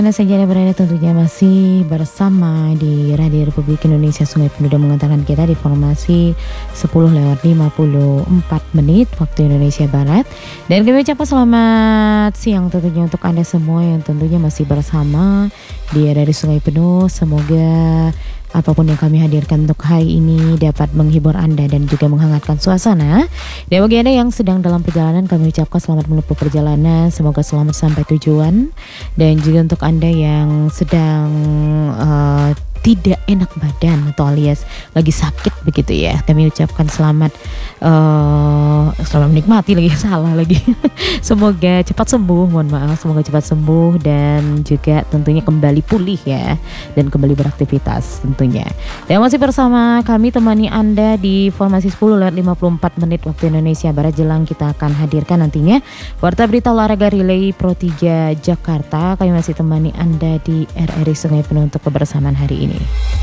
Mana saja Anda berada tentunya masih bersama di Radio Republik Indonesia Sungai Penuh dan mengantarkan kita di formasi 10:54 waktu Indonesia Barat. Dan kami ucapkan selamat siang tentunya untuk Anda semua yang tentunya masih bersama di Radio Sungai Penuh. Semoga apapun yang kami hadirkan untuk hari ini dapat menghibur Anda dan juga menghangatkan suasana. Dan bagi Anda yang sedang dalam perjalanan, kami ucapkan selamat menempuh perjalanan. Semoga selamat sampai tujuan. Dan juga untuk Anda yang sedang tidak enak badan atau alias lagi sakit begitu ya, kami ucapkan selamat menikmati lagi salah lagi. Semoga cepat sembuh, mohon maaf, semoga cepat sembuh dan juga tentunya kembali pulih ya, dan kembali beraktivitas tentunya. Dan masih bersama kami temani Anda di formasi 10:54 waktu Indonesia Barat. Jelang kita akan hadirkan nantinya Warta Berita Olahraga Relay Pro 3 Jakarta. Kami masih temani Anda di RRI Sungai Penuh untuk kebersamaan hari ini.